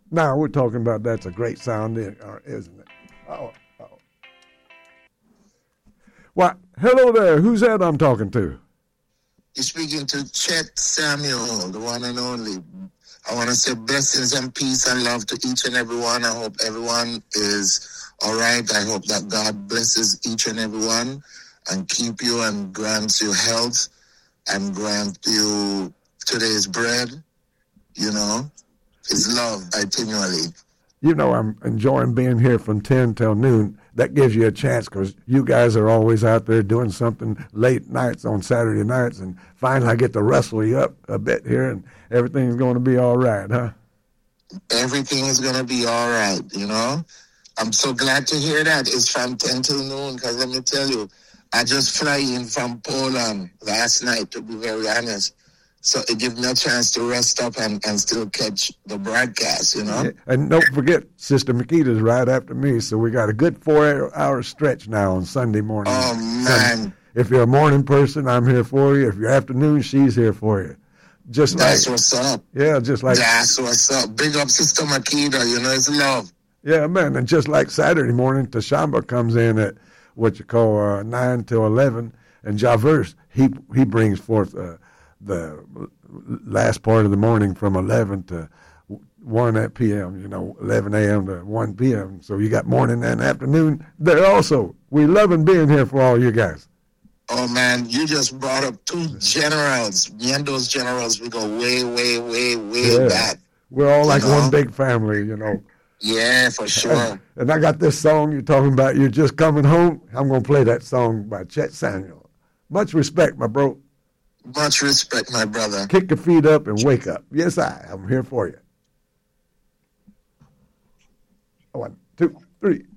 Now we're talking about that's a great sound, isn't it? Oh, oh. Why, hello there. Who's that I'm talking to? You're speaking to Chet Samuel, the one and only. I want to say blessings and peace and love to each and every one. I hope everyone is all right. I hope that God blesses each and every one and keep you and grants you health and grant you today's bread, you know. His love continually. You know, I'm enjoying being here from 10 till noon. That gives you a chance because you guys are always out there doing something late nights on Saturday nights, and finally I get to wrestle you up a bit here, and everything's going to be all right, huh? Everything is going to be all right, you know. I'm so glad to hear that. It's from 10 till noon because let me tell you, I just fly in from Poland last night, to be very honest. So it gives me a chance to rest up and still catch the broadcast, you know? Yeah. And don't forget, Sister Makita's right after me, so we got a good 4-hour stretch now on Sunday morning. Oh, man. Sunday. If you're a morning person, I'm here for you. If you're afternoon, she's here for you. That's what's up. Yeah, just like... That's what's up. Big up Sister Makita, you know, it's love. Yeah, man, and just like Saturday morning, Tashamba comes in at what you call 9 till 11, and Javers, he brings forth... the last part of the morning from 11 to 1 p.m., you know, 11 a.m. to 1 p.m. So you got morning and afternoon there also. We loving being here for all you guys. Oh, man, you just brought up two generals. Me and those generals, we go way, way, way, way back. We're all like one big family, you know. Yeah, for sure. And I got this song you're talking about, You're Just Coming Home. I'm going to play that song by Chet Samuel. Much respect, my bro. Much respect, my brother. Kick your feet up and wake up. Yes, I'm here for you. 1, 2, 3.